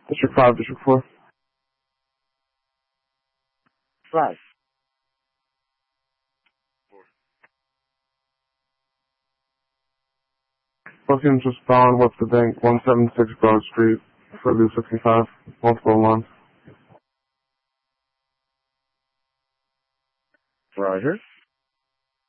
District 5, District 4. 5. Both units respond. What's the bank? 176 Broad Street, Furley 65, multiple alarms. Roger.